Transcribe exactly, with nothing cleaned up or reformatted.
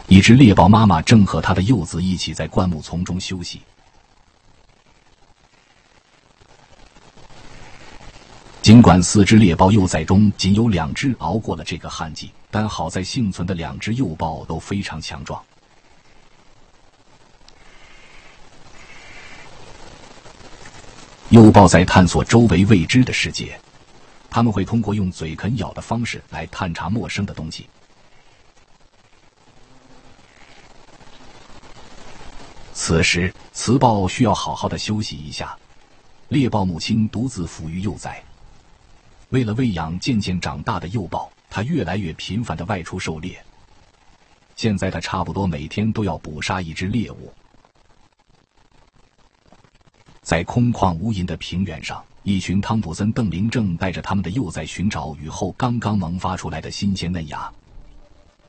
一只猎豹妈妈正和它的幼子一起在灌木丛中休息。尽管四只猎豹幼崽中仅有两只熬过了这个旱季，但好在幸存的两只幼豹都非常强壮。幼豹在探索周围未知的世界，它们会通过用嘴啃咬的方式来探查陌生的东西。此时，雌豹需要好好的休息一下，猎豹母亲独自抚育幼崽。为了喂养渐渐长大的幼豹，它越来越频繁地外出狩猎。现在它差不多每天都要捕杀一只猎物。在空旷无垠的平原上，一群汤普森瞪羚正带着他们的幼崽寻找雨后刚刚萌发出来的新鲜嫩芽。